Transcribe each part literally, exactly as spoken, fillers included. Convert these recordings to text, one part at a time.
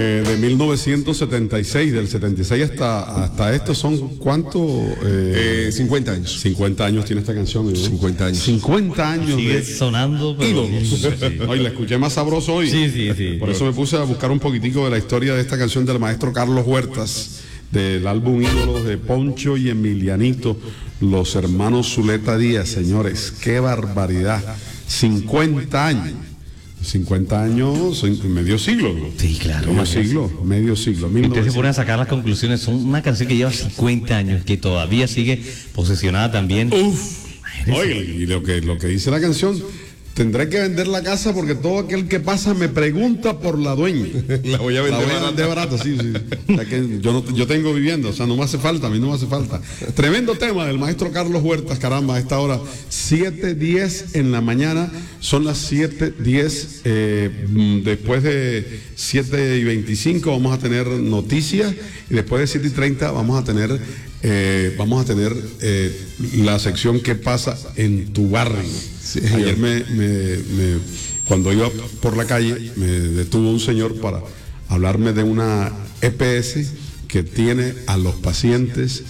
Eh, de mil novecientos setenta y seis, del setenta y seis hasta, hasta esto son ¿cuánto? Eh, eh, cincuenta años. cincuenta años tiene esta canción. ¿no? cincuenta años. cincuenta años Sigue de sonando, pero... ídolos. Sí, sí. Hoy la escuché más sabroso hoy. Sí, sí, sí. Por eso me puse a buscar un poquitico de la historia de esta canción del maestro Carlos Huertas, del álbum Ídolos de Poncho y Emilianito, los hermanos Zuleta Díaz. Señores, qué barbaridad. cincuenta años. cincuenta años, medio siglo. ¿No? Sí, claro. Medio siglo, medio siglo. Ustedes se ponen a sacar las conclusiones. Son una canción que lleva cincuenta años, que todavía sigue posesionada también. Uf. Oye, y lo que, lo que dice la canción, tendré que vender la casa porque todo aquel que pasa me pregunta por la dueña. La voy a vender la voy a vender barata, sí, sí. O sea que yo, no, yo tengo vivienda, o sea, no me hace falta, a mí no me hace falta. Tremendo tema del maestro Carlos Huertas, caramba, a esta hora, siete diez en la mañana, son las siete diez, eh, después de siete y veinticinco vamos a tener noticias, y después de siete y treinta vamos a tener, eh, vamos a tener eh, la sección ¿Qué pasa en tu barrio? Sí, ayer me, me, me, cuando iba por la calle me detuvo un señor para hablarme de una E P S que tiene a los pacientes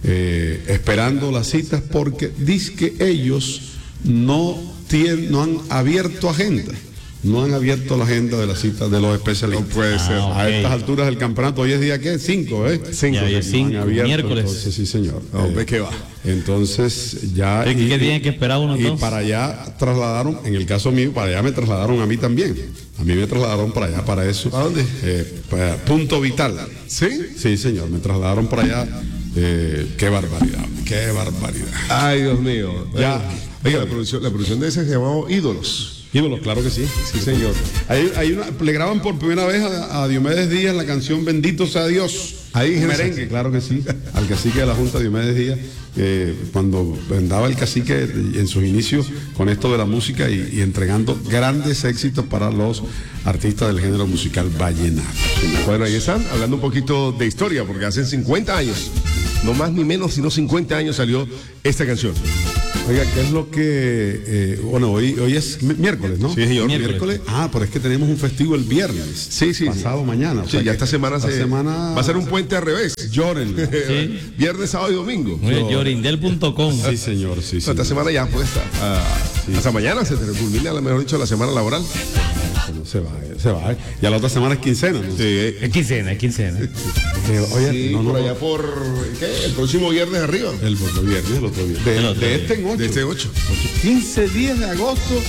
eh, esperando las citas porque dice que ellos no, tienen, no han abierto agenda. No han abierto la agenda de las citas de los especialistas. No puede ser. Ah, okay. A estas alturas del campeonato, hoy es día ¿qué? Cinco, ¿eh? Cinco. Ya, ya, cinco. No abierto, miércoles. Entonces, sí, señor. No, eh, ¿qué va? Entonces, ya. ¿Qué, y, ¿qué tienen que esperar uno Y entonces? para allá trasladaron, en el caso mío, para allá me trasladaron a mí también. A mí me trasladaron para allá, para eso. ¿A dónde? Eh, para Punto Vital. ¿Sí? Sí, señor, me trasladaron para allá. Eh, qué barbaridad, qué barbaridad. Ay, Dios mío. Ya. Oiga, la producción, la producción de ese se llamaba Ídolos. Ídolos, claro que sí. Sí, señor. Hay, hay una, le graban por primera vez a, a Diomedes Díaz la canción Bendito sea Dios. Ahí un merengue, claro que sí. Al cacique de la Junta, Diomedes Díaz, eh, cuando andaba el cacique en sus inicios con esto de la música y, y entregando grandes éxitos para los artistas del género musical vallenato. Bueno, ahí están, hablando un poquito de historia, porque hace cincuenta años, no más ni menos, sino cincuenta años salió esta canción. Oiga, ¿qué es lo que... Eh, bueno, hoy, hoy es miércoles, ¿no? Sí, señor. Miércoles. miércoles. Ah, pero es que tenemos un festivo el viernes. Sí, sí. Pasado sí. mañana. O sí, sea ya esta semana, esta se, semana va a ser un puente al revés. Lloren. Sí. Viernes, sábado y domingo. Yorindel punto com. Sí, señor, sí, sí. Esta semana ya pues hasta, uh, sí. hasta mañana se culmina, a lo mejor dicho, la semana laboral. No, se va, se va. Ya la otra semana es quincena, ¿no? Sí. Es quincena, es quincena. Que, oye, sí, no, no, por allá por, ¿qué? El próximo viernes arriba. El otro viernes, el otro viernes. De, el otro de este en ocho. De este ocho. quince días de agosto.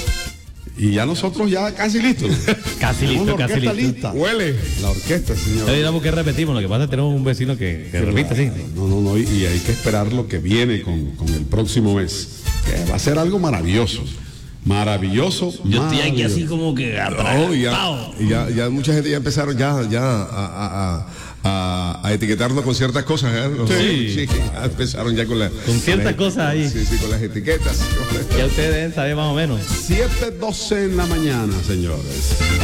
Y ya nosotros ya casi listos. Casi listo, casi listo. Lista. Huele. La orquesta, señor. Ahí damos que repetimos. Lo que pasa es que tenemos un vecino que, que repite, sí. No, no, no. Y, y hay que esperar lo que viene con, con el próximo mes. Que va a ser algo maravilloso. Maravilloso. Yo estoy aquí así como que no, y ya, y ya, ya mucha gente ya empezaron ya, ya a, a, a, a etiquetarnos con ciertas cosas. ¿eh? Sí. sí. Ya empezaron ya con la, con ciertas con la, cosas ahí. Sí, sí, con las etiquetas. Ya ustedes deben saber más o menos. siete doce en la mañana, señores.